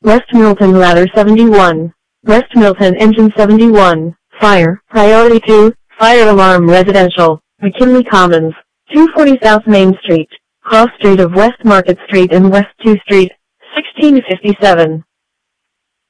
West Milton Ladder 71. West Milton Engine 71. Fire. Priority 2. Fire alarm residential. McKinley Commons. 240 South Main Street. Cross Street of West Market Street and West 2 Street. 1657.